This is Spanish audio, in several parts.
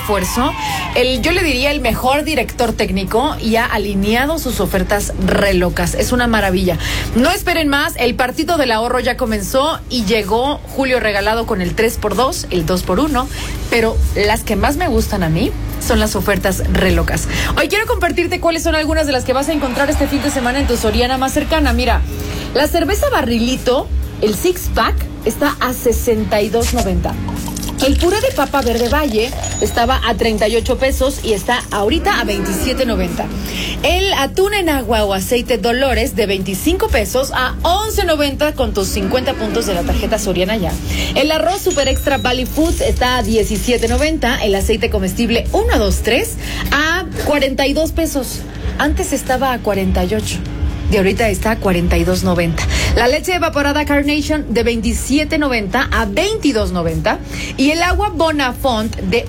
refuerzo, yo le diría el mejor director técnico, y ha alineado sus ofertas re locas. Es una maravilla. No esperen más, el partido del ahorro ya comenzó y llegó Julio Regalado con el 3x2, el 2x1, pero las que más me gustan a mí son las ofertas re locas. Hoy quiero compartirte cuáles son algunas de las que vas a encontrar este fin de semana en tu Soriana más cercana. Mira, la cerveza Barrilito, el six pack, está a $62.90. El puré de papa verde Valle estaba a 38 pesos y está ahorita a 27.90. El atún en agua o aceite Dolores de 25 pesos a 11.90 con tus 50 puntos de la tarjeta Soriana ya. El arroz Super Extra Valley Foods está a 17.90. El aceite comestible 123 a 42 pesos. Antes estaba a 48. Y ahorita está a 42.90. La leche evaporada Carnation de 27.90 a 22.90. Y el agua Bonafont de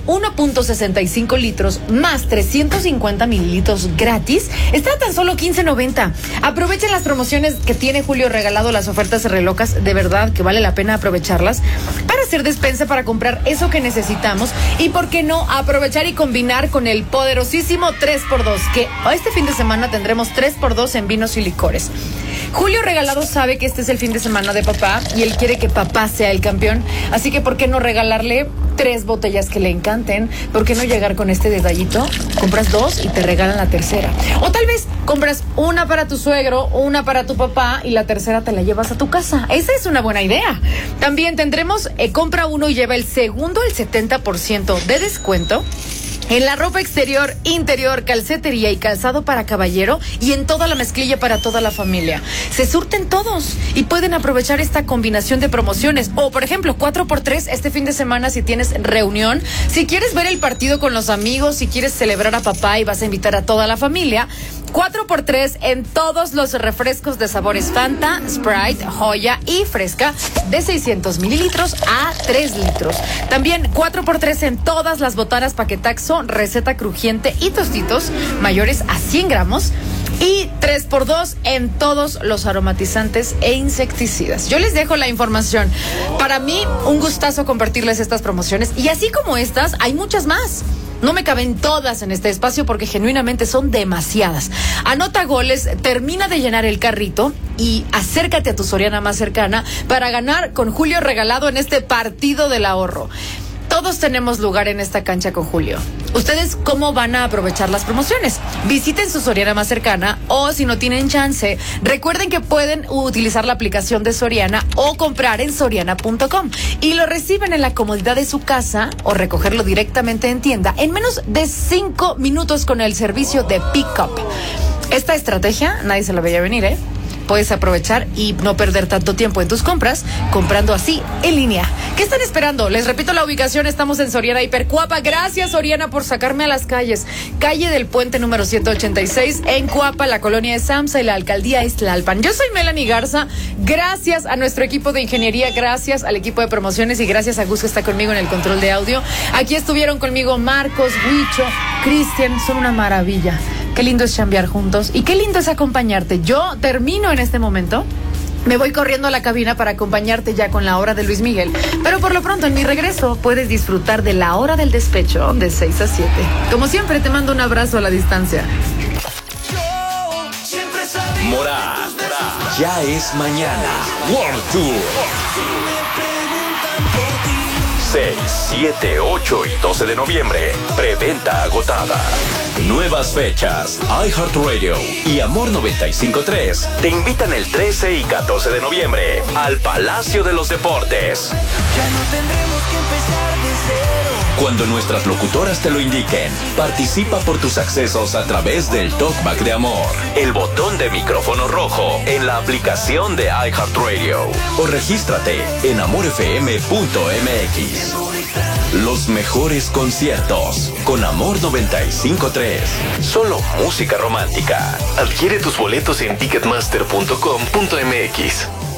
1.65 litros más 350 mililitros gratis está a tan solo 15.90. Aprovechen las promociones que tiene Julio Regalado, las ofertas relocas. De verdad que vale la pena aprovecharlas para hacer despensa, para comprar eso que necesitamos. Y por qué no aprovechar y combinar con el poderosísimo 3x2, que este fin de semana tendremos 3x2 en vinos y licores. Julio Regalado sabe que este es el fin de semana de papá y él quiere que papá sea el campeón, así que ¿por qué no regalarle 3 botellas que le encanten? ¿Por qué no llegar con este detallito? Compras 2 y te regalan la tercera, o tal vez compras una para tu suegro, una para tu papá y la tercera te la llevas a tu casa. Esa es una buena idea. También tendremos compra uno y lleva el segundo el 70% de descuento en la ropa exterior, interior, calcetería y calzado para caballero, y en toda la mezclilla para toda la familia. Se surten todos y pueden aprovechar esta combinación de promociones. O, por ejemplo, 4x3 este fin de semana si tienes reunión, si quieres ver el partido con los amigos, si quieres celebrar a papá y vas a invitar a toda la familia. 4x3 en todos los refrescos de sabores Fanta, Sprite, Joya y Fresca de 600 mililitros a 3 litros. También 4x3 en todas las botanas Paquetaxo, receta crujiente y tostitos mayores a 100 gramos. Y 3x2 en todos los aromatizantes e insecticidas. Yo les dejo la información. Para mí, un gustazo compartirles estas promociones. Y así como estas, hay muchas más. No me caben todas en este espacio porque genuinamente son demasiadas. Anota goles, termina de llenar el carrito y acércate a tu Soriana más cercana para ganar con Julio Regalado en este partido del ahorro. Todos tenemos lugar en esta cancha con Julio. ¿Ustedes cómo van a aprovechar las promociones? Visiten su Soriana más cercana, o si no tienen chance, recuerden que pueden utilizar la aplicación de Soriana o comprar en soriana.com y lo reciben en la comodidad de su casa o recogerlo directamente en tienda en menos de 5 minutos con el servicio de Pick-up. Esta estrategia nadie se la veía venir, ¿eh? Puedes aprovechar y no perder tanto tiempo en tus compras, comprando así en línea. ¿Qué están esperando? Les repito la ubicación, estamos en Soriana Hipercuapa. Gracias, Soriana, por sacarme a las calles. Calle del Puente número 186 en Cuapa, la colonia de Samsa y la alcaldía es Tlalpan. Yo soy Melanie Garza. Gracias a nuestro equipo de ingeniería, gracias al equipo de promociones y gracias a Gus que está conmigo en el control de audio. Aquí estuvieron conmigo Marcos, Huicho, Cristian, son una maravilla. Qué lindo es chambear juntos y qué lindo es acompañarte. Yo termino en este momento. Me voy corriendo a la cabina para acompañarte ya con la hora de Luis Miguel. Pero por lo pronto, en mi regreso, puedes disfrutar de la hora del despecho de 6 a 7. Como siempre, te mando un abrazo a la distancia. Morat, ya es mañana. World Tour. 6, 7, 8 y 12 de noviembre. Preventa agotada. Nuevas fechas. iHeartRadio y Amor 95.3 te invitan el 13 y 14 de noviembre al Palacio de los Deportes. Ya no tendremos que empezar de cero. Cuando nuestras locutoras te lo indiquen, participa por tus accesos a través del Talkback de Amor, el botón de micrófono rojo en la aplicación de iHeartRadio o regístrate en amorfm.mx. Los mejores conciertos con Amor 95.3. Solo música romántica. Adquiere tus boletos en ticketmaster.com.mx.